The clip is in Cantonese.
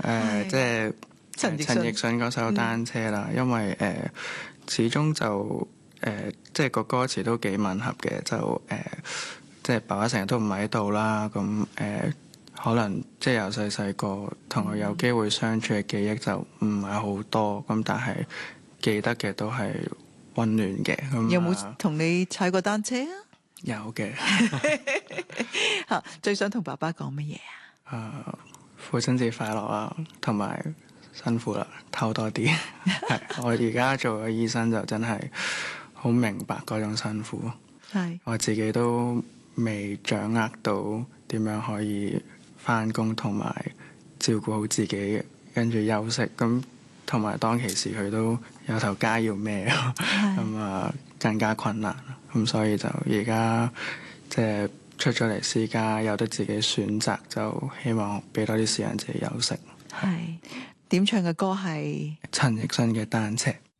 即係陳奕迅嗰首單車啦，因為始終就即係個歌詞都幾吻合嘅，就即係爸爸成日都唔喺度啦，咁可能即係由細個同佢有機會相處嘅記憶就唔係好多，咁但係記得嘅都係溫暖嘅。咁有冇同你踩過單車啊？ 有嘅。 最想同爸爸講乜嘢啊？父親節快樂啊，同埋辛苦啦，唞多啲。係我而家做咗醫生就真係好明白嗰種辛苦。 係我自己都未掌握到點樣可以返工同埋照顧好自己，跟住休息。咁同埋當其時佢都有頭家要孭，咁更加困難。咁所以就而家即係出咗嚟私家，有得自己選擇，就希望俾多啲時間自己休息。 係點唱嘅歌係陳奕迅嘅單車。